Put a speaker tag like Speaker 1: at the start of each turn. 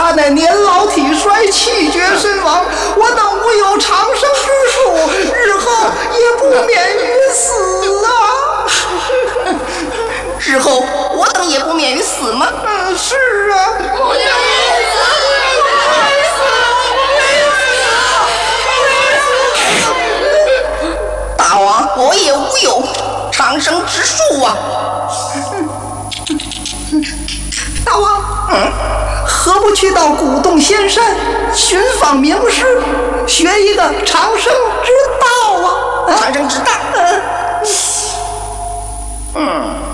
Speaker 1: 他乃年老体衰，气绝身亡，我等无有长生之术，日后也不免于死啊！
Speaker 2: 日后我等也不免于死吗？
Speaker 1: 是啊。
Speaker 2: 大王，我也无有长生之术啊！
Speaker 1: 大王，何不去到古洞仙山寻访名师，学一个长生之道啊？
Speaker 2: 长生之道。